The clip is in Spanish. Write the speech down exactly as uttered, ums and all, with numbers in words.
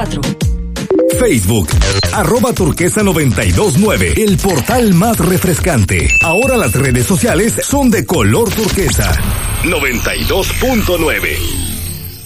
Facebook, arroba turquesa noventa y dos nueve, el portal más refrescante. Ahora las redes sociales son de color turquesa. noventa y dos punto nueve.